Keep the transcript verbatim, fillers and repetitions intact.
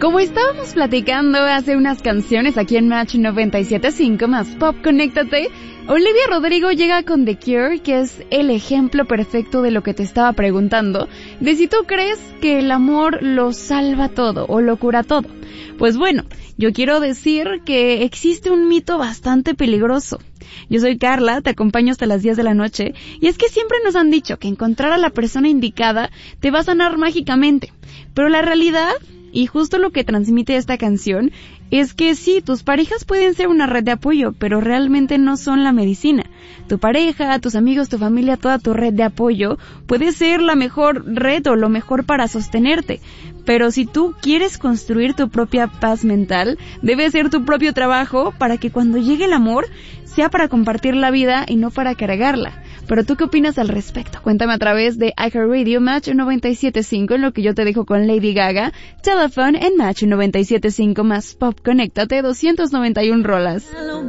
Como estábamos platicando hace unas canciones aquí en Match noventa y siete punto cinco más Pop Conéctate, Olivia Rodrigo llega con The Cure, que es el ejemplo perfecto de lo que te estaba preguntando, de si tú crees que el amor lo salva todo o lo cura todo. Pues bueno, yo quiero decir que existe un mito bastante peligroso. Yo soy Carla, te acompaño hasta las diez de la noche, y es que siempre nos han dicho que encontrar a la persona indicada te va a sanar mágicamente, pero la realidad, y justo lo que transmite esta canción, es que sí, tus parejas pueden ser una red de apoyo, pero realmente no son la medicina. Tu pareja, tus amigos, tu familia, toda tu red de apoyo puede ser la mejor red o lo mejor para sostenerte. Pero si tú quieres construir tu propia paz mental, debe ser tu propio trabajo para que cuando llegue el amor sea para compartir la vida y no para cargarla. Pero ¿tú qué opinas al respecto? Cuéntame a través de iHeartRadio Match noventa y siete punto cinco, en lo que yo te dejo con Lady Gaga, Telephone en Match noventa y siete punto cinco más Pop Conéctate, doscientas noventa y una rolas.